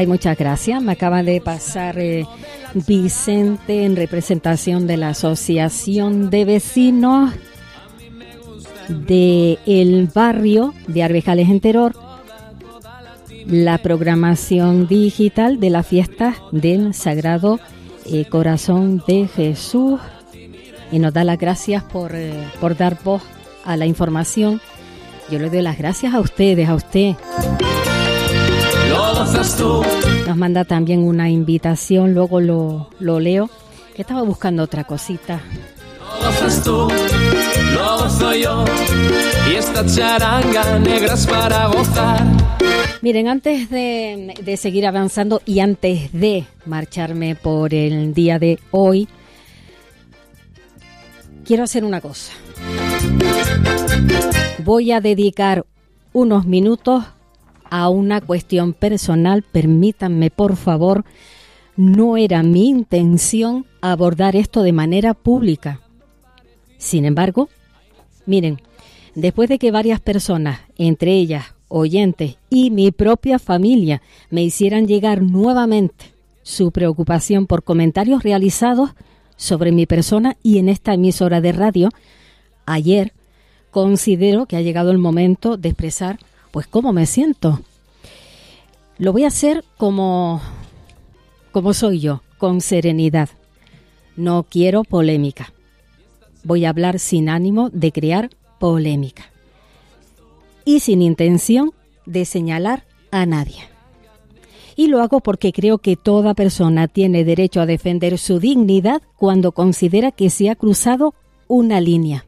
Ay, muchas gracias. Me acaba de pasar Vicente en representación de la Asociación de Vecinos del barrio de Arvejales en Teror, la programación digital de la fiesta del Sagrado Corazón de Jesús, y nos da las gracias por dar voz a la información. Yo le doy las gracias a ustedes, a usted. Nos manda también una invitación, luego lo leo, que estaba buscando otra cosita. Lo haces tú, lo gozo yo, y esta charanga negra es para gozar. Miren, antes de seguir avanzando y antes de marcharme por el día de hoy, quiero hacer una cosa. Voy a dedicar unos minutos a una cuestión personal. Permítanme, por favor, no era mi intención abordar esto de manera pública. Sin embargo, miren, después de que varias personas, entre ellas oyentes y mi propia familia, me hicieran llegar nuevamente su preocupación por comentarios realizados sobre mi persona y en esta emisora de radio, ayer considero que ha llegado el momento de expresar pues cómo me siento. Lo voy a hacer como soy yo, con serenidad. No quiero polémica. Voy a hablar sin ánimo de crear polémica y sin intención de señalar a nadie. Y lo hago porque creo que toda persona tiene derecho a defender su dignidad cuando considera que se ha cruzado una línea.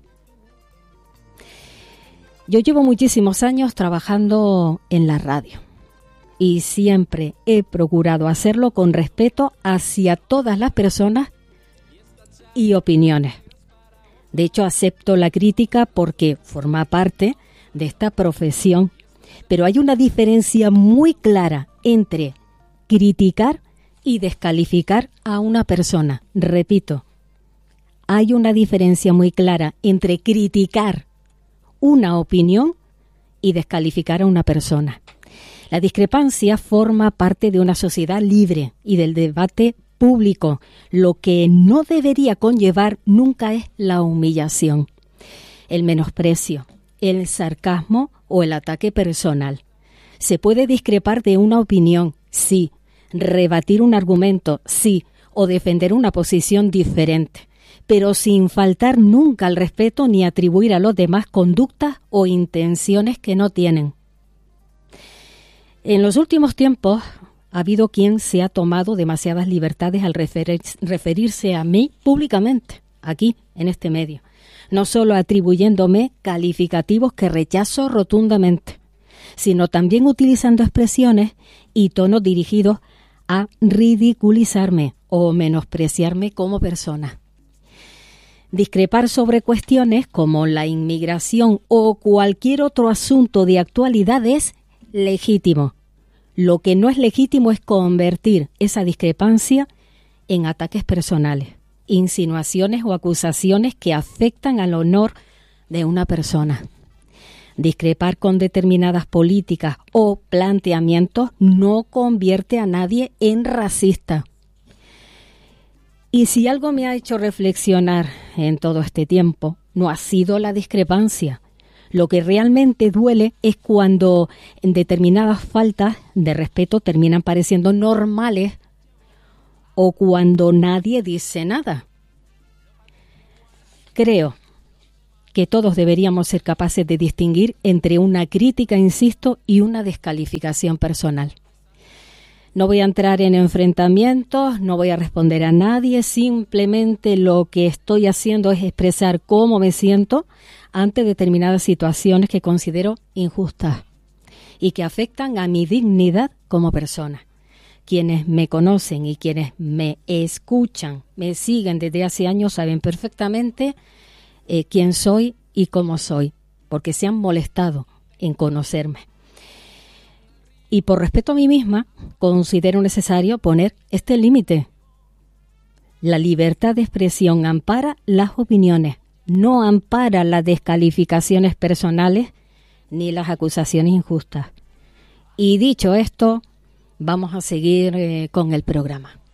Yo llevo muchísimos años trabajando en la radio y siempre he procurado hacerlo con respeto hacia todas las personas y opiniones. De hecho, acepto la crítica porque forma parte de esta profesión, pero hay una diferencia muy clara entre criticar y descalificar a una persona. Repito, hay una diferencia muy clara entre criticar una opinión y descalificar a una persona. La discrepancia forma parte de una sociedad libre y del debate público. Lo que no debería conllevar nunca es la humillación, el menosprecio, el sarcasmo o el ataque personal. Se puede discrepar de una opinión, sí, rebatir un argumento, sí, o defender una posición diferente, pero sin faltar nunca al respeto ni atribuir a los demás conductas o intenciones que no tienen. En los últimos tiempos ha habido quien se ha tomado demasiadas libertades al referirse a mí públicamente, aquí, en este medio, no solo atribuyéndome calificativos que rechazo rotundamente, sino también utilizando expresiones y tonos dirigidos a ridiculizarme o menospreciarme como persona. Discrepar sobre cuestiones como la inmigración o cualquier otro asunto de actualidad es legítimo. Lo que no es legítimo es convertir esa discrepancia en ataques personales, insinuaciones o acusaciones que afectan al honor de una persona. Discrepar con determinadas políticas o planteamientos no convierte a nadie en racista. Y si algo me ha hecho reflexionar en todo este tiempo, no ha sido la discrepancia. Lo que realmente duele es cuando determinadas faltas de respeto terminan pareciendo normales o cuando nadie dice nada. Creo que todos deberíamos ser capaces de distinguir entre una crítica, insisto, y una descalificación personal. No voy a entrar en enfrentamientos, no voy a responder a nadie, simplemente lo que estoy haciendo es expresar cómo me siento ante determinadas situaciones que considero injustas y que afectan a mi dignidad como persona. Quienes me conocen y quienes me escuchan, me siguen desde hace años, saben perfectamente quién soy y cómo soy, porque se han molestado en conocerme. Y por respeto a mí misma, considero necesario poner este límite. La libertad de expresión ampara las opiniones, no ampara las descalificaciones personales ni las acusaciones injustas. Y dicho esto, vamos a seguir con el programa.